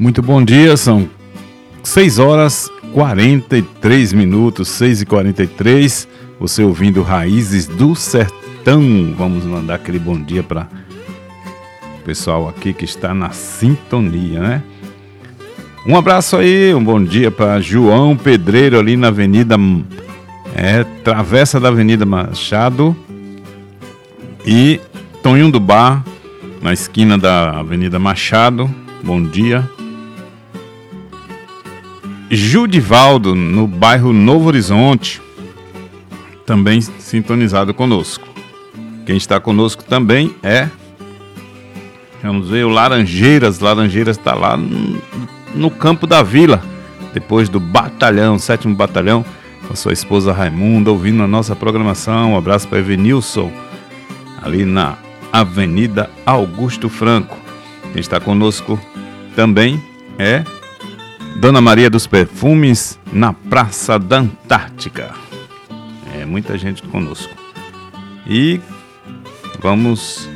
Muito bom dia, são 6 horas 43 minutos, 6h43, você ouvindo Raízes do Sertão. Vamos mandar aquele bom dia para o pessoal aqui que está na sintonia, né? Um abraço aí, um bom dia para João Pedreiro ali na Avenida, travessa da Avenida Machado, e Tonho do Bar, na esquina da Avenida Machado, bom dia. Judivaldo, no bairro Novo Horizonte, também sintonizado conosco. Quem está conosco também é, vamos ver, o Laranjeiras. Laranjeiras está lá no campo da vila, depois do batalhão, 7º batalhão, com a sua esposa Raimunda, ouvindo a nossa programação. Um abraço para Evenilson, ali na Avenida Augusto Franco. Quem está conosco também é Dona Maria dos Perfumes, na Praça da Antártica. Muita gente conosco. E vamos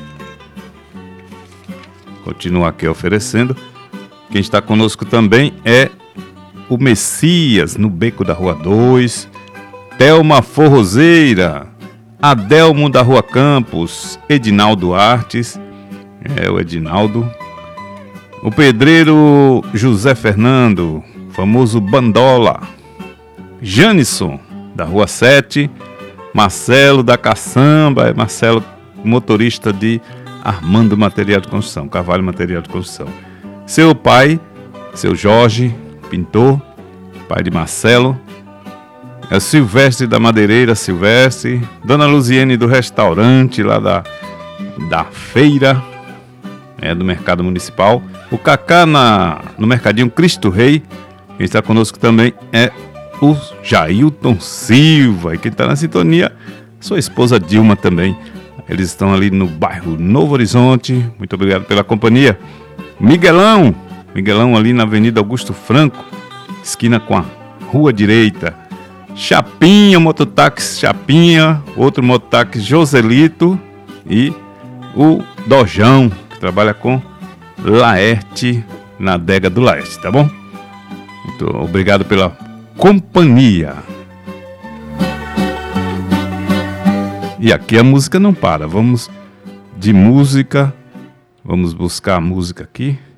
continuar aqui oferecendo. Quem está conosco também é o Messias, no Beco da Rua 2, Thelma Forrozeira, Adelmo da Rua Campos, Edinaldo Artes, o Edinaldo, o pedreiro José Fernando, famoso Bandola, Janisson da Rua 7, Marcelo da Caçamba, Marcelo, motorista de Armando Material de Construção, Carvalho Material de Construção. Seu pai, seu Jorge, pintor, pai de Marcelo, é o Silvestre da Madeireira, Silvestre, Dona Luziene do restaurante lá da feira, do Mercado Municipal, o Cacá no Mercadinho Cristo Rei. Quem está conosco também é o Jailton Silva, e quem está na sintonia, sua esposa Dilma também. Eles estão ali no bairro Novo Horizonte. Muito obrigado pela companhia. Miguelão ali na Avenida Augusto Franco, esquina com a Rua Direita. Chapinha, mototáxi Chapinha, outro mototáxi Joselito, e o Dojão, que trabalha com Laerte, na adega do Laerte, tá bom? Muito obrigado pela companhia. E aqui a música não para, vamos de música, vamos buscar a música aqui.